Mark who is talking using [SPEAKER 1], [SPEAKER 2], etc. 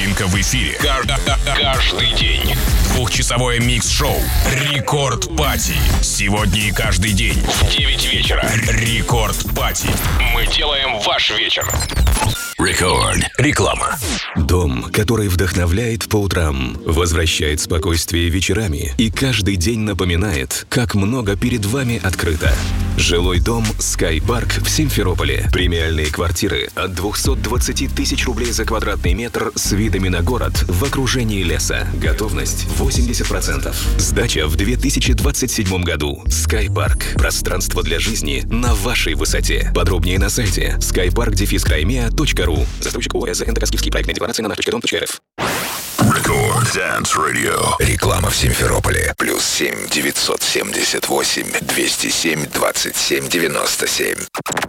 [SPEAKER 1] вечеринка в эфире. Каждый день. Двухчасовое микс-шоу «Рекорд Пати». Сегодня и каждый день в 9 вечера. «Рекорд Пати». Мы делаем ваш вечер. Рекорд. Реклама.
[SPEAKER 2] Дом, который вдохновляет по утрам, возвращает спокойствие вечерами и каждый день напоминает, как много перед вами открыто. Жилой дом Sky Park в Симферополе. Премиальные квартиры от 220 тысяч рублей за квадратный метр с видами на город в окружении леса. Готовность 80%. Сдача в 2027 году. Sky Park. Пространство для жизни на вашей высоте. Подробнее на сайте skypark-crimea.ru. Застройщик ОС НТК-Скифский проектная декларация на наш.дом.рф.
[SPEAKER 3] Record Dance Radio. Реклама в Симферополе. +7 978 207 27 97.